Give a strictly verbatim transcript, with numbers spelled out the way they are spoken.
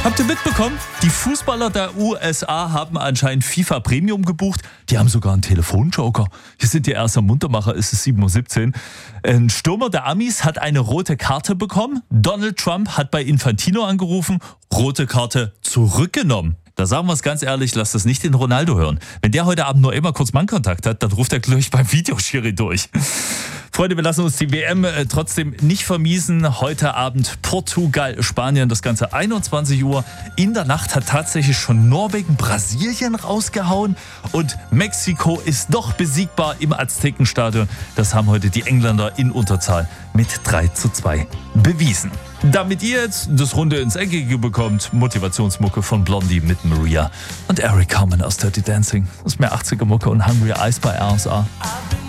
Habt ihr mitbekommen? Die Fußballer der U S A haben anscheinend FIFA Premium gebucht. Die haben sogar einen Telefonjoker. Hier sind die erst am Muntermacher, ist es sieben Uhr siebzehn. Ein Stürmer der Amis hat eine rote Karte bekommen. Donald Trump hat bei Infantino angerufen, rote Karte zurückgenommen. Da sagen wir es ganz ehrlich, lasst das nicht den Ronaldo hören. Wenn der heute Abend nur immer kurz Mannkontakt hat, dann ruft er gleich beim Videoschiri durch. Freunde, wir lassen uns die W M äh, trotzdem nicht vermiesen. Heute Abend Portugal, Spanien, das Ganze einundzwanzig Uhr. In der Nacht hat tatsächlich schon Norwegen Brasilien rausgehauen. Und Mexiko ist doch besiegbar im Aztekenstadion. Das haben heute die Engländer in Unterzahl mit drei zu zwei bewiesen. Damit ihr jetzt das Runde ins Eckige bekommt, Motivationsmucke von Blondie mit Maria und Eric Carmen aus Dirty Dancing. Das ist mehr achtziger Mucke und Hungry Eyes bei R S A.